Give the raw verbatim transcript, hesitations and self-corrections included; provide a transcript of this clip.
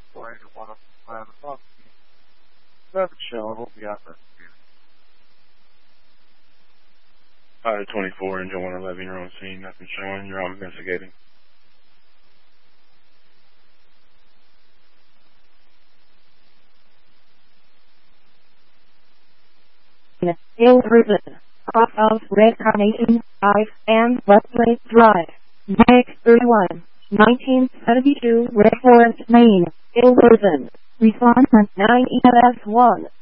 play to one of the plan above me. Seven shell will be out there. Uh, twenty-four, Angel one eleven, you're on scene, nothing showing, you're on investigating. Hill Ribbon, off of Red Carnation Drive and Westlake Drive, Mag thirty-one, nineteen seventy-two, Red Forest, Maine, Hill Ribbon, response nine E L S one.